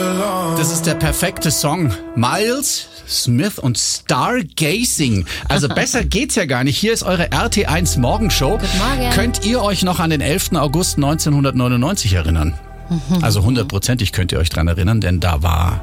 Das ist der perfekte Song. Miles Smith und Stargazing. Also besser geht's ja gar nicht. Hier ist eure RT1 Morgenshow. Guten Morgen. Könnt ihr euch noch an den 11. August 1999 erinnern? Also 100%ig könnt ihr euch dran erinnern, denn da war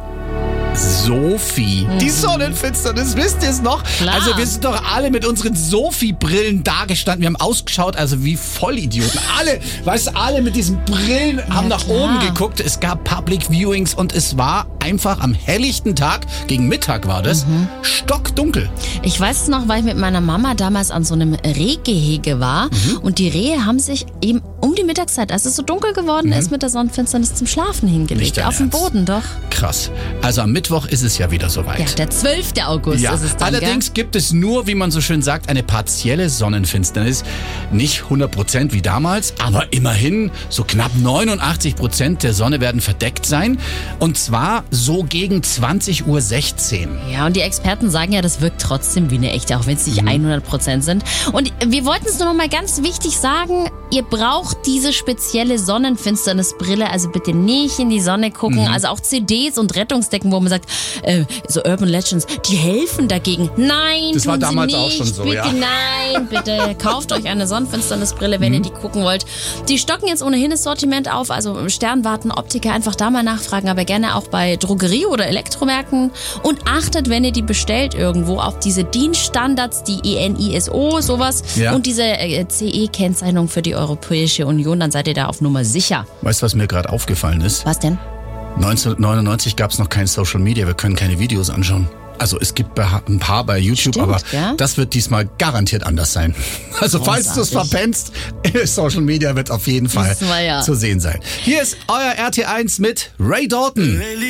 Sophie. Die Sonnenfinsternis, wisst ihr es noch? Klar. Also wir sind doch alle mit unseren Sophie-Brillen dagestanden. Wir haben ausgeschaut, also wie Vollidioten. Alle mit diesen Brillen haben nach oben geguckt. Es gab Public Viewings und es war einfach am helllichten Tag, gegen Mittag war das, stockdunkel. Ich weiß es noch, weil ich mit meiner Mama damals an so einem Rehgehege war und die Rehe haben sich eben um die Mittagszeit, als es so dunkel geworden ist, mit der Sonnenfinsternis zum Schlafen hingelegt. Nicht dein Auf dem Ernst? Boden, doch. Krass. Also am Mittwoch ist es ja wieder soweit. Ja, der 12. August Ja, ist es dann, allerdings gibt es nur, wie man so schön sagt, eine partielle Sonnenfinsternis. Nicht 100% wie damals, aber immerhin so knapp 89% der Sonne werden verdeckt sein. Und zwar so gegen 20:16 Uhr. Ja, und die Experten sagen ja, das wirkt trotzdem wie eine echte, auch wenn es nicht 100% sind. Und wir wollten es nur noch mal ganz wichtig sagen, ihr braucht diese spezielle Sonnenfinsternisbrille, also bitte nicht in die Sonne gucken. Also auch CDs und Rettungsdecken, wo man sagt, so Urban Legends, die helfen dagegen. Nein, Das war tun damals sie nicht. auch schon so, bitte, ja. Nein, bitte kauft euch eine Sonnenfinsternisbrille, wenn ihr die gucken wollt. Die stocken jetzt ohnehin das Sortiment auf, also Sternwarten, Optiker, einfach da mal nachfragen, aber gerne auch bei Drogerie- oder Elektromärkten. Und achtet, wenn ihr die bestellt irgendwo, auf diese DIN-Standards, die EN-ISO, sowas Ja. und diese CE-Kennzeichnung für die Europäische Union, dann seid ihr da auf Nummer sicher. Weißt du, was mir gerade aufgefallen ist? Was denn? 1999 gab es noch kein Social Media, wir können keine Videos anschauen. Also es gibt ein paar bei YouTube, Stimmt, aber ja. das wird diesmal garantiert anders sein. Also falls du es Großartig. verpennst, Social Media wird auf jeden Fall Wissen wir ja. zu sehen sein. Hier ist euer RT1 mit Ray Dalton.